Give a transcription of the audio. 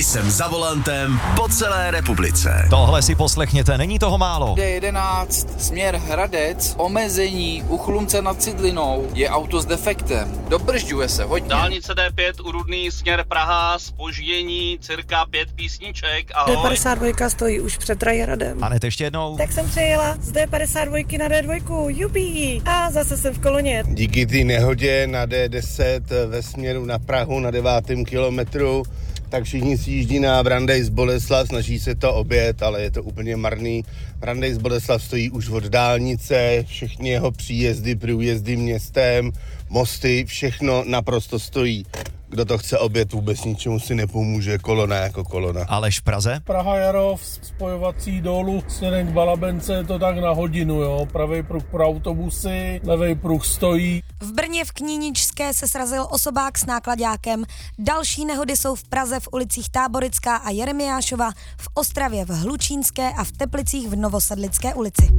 Jsem za volantem po celé republice. Tohle si poslechněte, není toho málo. D11, směr Hradec, omezení u Chlumce nad Cidlinou, je auto s defektem. Dobržďuje se hodně. Dálnice D5 u Rudný, směr Praha, zpoždění, cirka 5 písniček, ahoj. D52 stojí už před Rajhradem. A hned ještě jednou. Tak jsem přejela z D52 na D2, jupí, a zase jsem v koloně. Díky té nehodě na D10 ve směru na Prahu na 9. kilometru, tak všichni si jíždí na Brandejs Boleslav, snaží se to objet, ale je to úplně marný. Brandejs Boleslav stojí už od dálnice, všechny jeho příjezdy, průjezdy městem, mosty, všechno naprosto stojí. Kdo to chce objet, vůbec ničemu si nepomůže, kolona jako kolona. Aleš v Praze? Praha Jarov, spojovací dolů směrem k Balabence, je to tak na hodinu, jo. Pravý pruh pro autobusy, levý pruh stojí. V Brně v Kníničské se srazil osobák s náklaďákem. Další nehody jsou v Praze v ulicích Táborická a Jeremiášova, v Ostravě v Hlučínské a v Teplicích v Novosedlické ulici.